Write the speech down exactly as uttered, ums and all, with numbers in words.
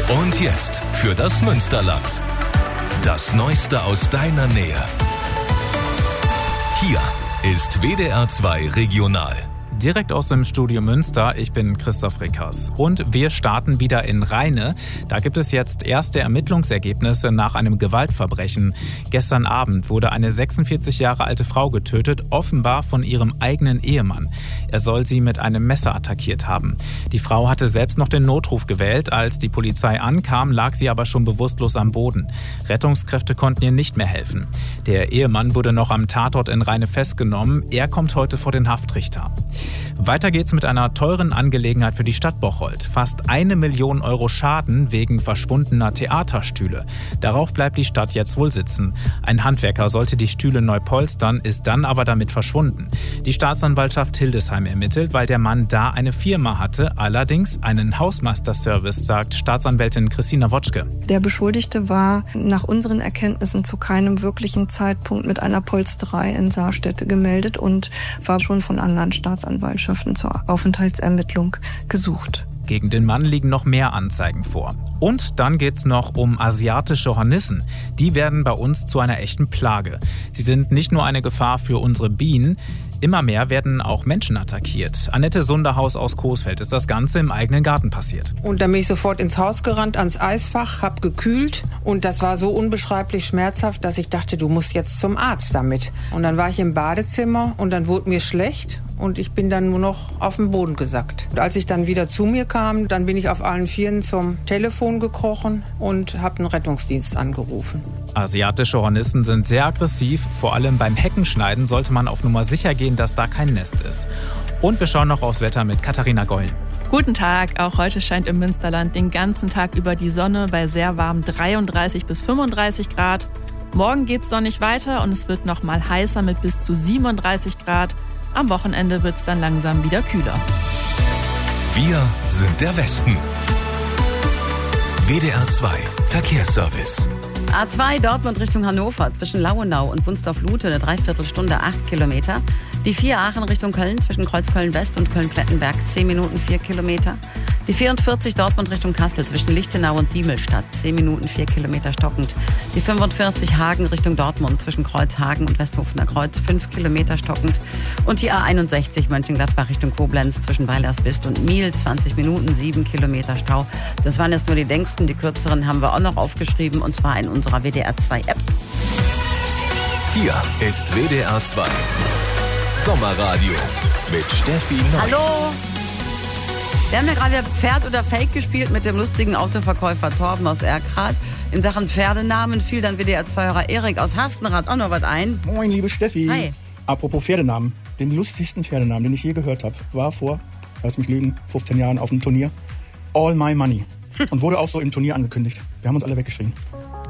Und jetzt für das Münsterland. Das Neueste aus deiner Nähe. Hier ist W D R zwei Regional. Direkt aus dem Studio Münster, ich bin Christoph Rickers und wir starten wieder in Rheine. Da gibt es jetzt erste Ermittlungsergebnisse nach einem Gewaltverbrechen. Gestern Abend wurde eine sechsundvierzig Jahre alte Frau getötet, offenbar von ihrem eigenen Ehemann. Er soll sie mit einem Messer attackiert haben. Die Frau hatte selbst noch den Notruf gewählt. Als die Polizei ankam, lag sie aber schon bewusstlos am Boden. Rettungskräfte konnten ihr nicht mehr helfen. Der Ehemann wurde noch am Tatort in Rheine festgenommen. Er kommt heute vor den Haftrichter. Weiter geht's mit einer teuren Angelegenheit für die Stadt Bocholt. Fast eine Million Euro Schaden wegen verschwundener Theaterstühle. Darauf bleibt die Stadt jetzt wohl sitzen. Ein Handwerker sollte die Stühle neu polstern, ist dann aber damit verschwunden. Die Staatsanwaltschaft Hildesheim ermittelt, weil der Mann da eine Firma hatte, allerdings einen Hausmeisterservice, sagt Staatsanwältin Christina Wotschke. Der Beschuldigte war nach unseren Erkenntnissen zu keinem wirklichen Zeitpunkt mit einer Polsterei in Saarstädte gemeldet und war schon von anderen Staatsanwaltschaften zur Aufenthaltsermittlung gesucht. Gegen den Mann liegen noch mehr Anzeigen vor. Und dann geht's noch um asiatische Hornissen. Die werden bei uns zu einer echten Plage. Sie sind nicht nur eine Gefahr für unsere Bienen, immer mehr werden auch Menschen attackiert. Annette Sunderhaus aus Coesfeld ist das Ganze im eigenen Garten passiert. Und dann bin ich sofort ins Haus gerannt, ans Eisfach, hab gekühlt. Und das war so unbeschreiblich schmerzhaft, dass ich dachte, du musst jetzt zum Arzt damit. Und dann war ich im Badezimmer und dann wurde mir schlecht. Und ich bin dann nur noch auf den Boden gesackt. Und als ich dann wieder zu mir kam, dann bin ich auf allen Vieren zum Telefon gekrochen und habe den Rettungsdienst angerufen. Asiatische Hornissen sind sehr aggressiv. Vor allem beim Heckenschneiden sollte man auf Nummer sicher gehen, dass da kein Nest ist. Und wir schauen noch aufs Wetter mit Katharina Goll. Guten Tag, auch heute scheint im Münsterland den ganzen Tag über die Sonne bei sehr warm dreiunddreißig bis fünfunddreißig Grad. Morgen geht's sonnig weiter und es wird noch mal heißer mit bis zu siebenunddreißig Grad. Am Wochenende wird's dann langsam wieder kühler. Wir sind der Westen. W D R zwei Verkehrsservice. A zwei Dortmund Richtung Hannover zwischen Lauenau und Wunsdorf-Lute eine Dreiviertelstunde, acht Kilometer. Die vier Aachen Richtung Köln zwischen Kreuzköln-West und Köln-Plettenberg, zehn Minuten, vier Kilometer. Die vierundvierzig Dortmund Richtung Kassel zwischen Lichtenau und Diemelstadt, zehn Minuten, vier Kilometer stockend. Die fünfundvierzig Hagen Richtung Dortmund zwischen Kreuzhagen und Westhofener Kreuz, fünf Kilometer stockend. Und die A einundsechzig Mönchengladbach Richtung Koblenz zwischen Weilerswist und Miel, zwanzig Minuten, sieben Kilometer Stau. Das waren jetzt nur die längsten, die kürzeren haben wir auch noch aufgeschrieben und zwar in unserer W D R zwei App. Hier ist W D R zwei Sommerradio mit Steffi Neu. Hallo! Wir haben ja gerade Pferd oder Fake gespielt mit dem lustigen Autoverkäufer Torben aus Erkrath. In Sachen Pferdenamen fiel dann W D R zwei-Hörer Erik aus Hastenrath auch noch was ein. Moin, liebe Steffi. Hi. Apropos Pferdenamen. Den lustigsten Pferdenamen, den ich je gehört habe, war vor, lass mich lügen, fünfzehn Jahren auf einem Turnier. All My Money. Und wurde auch so im Turnier angekündigt. Wir haben uns alle weggeschrien.